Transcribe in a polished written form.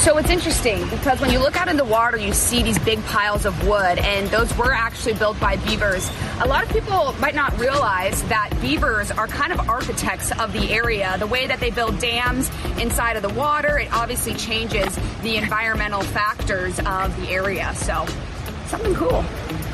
So it's interesting because when you look out in the water, you see these big piles of wood, and those were actually built by beavers. A lot of people might not realize that beavers are kind of architects of the area. The way that they build dams inside of the water, it obviously changes the environmental factors of the area. So something cool.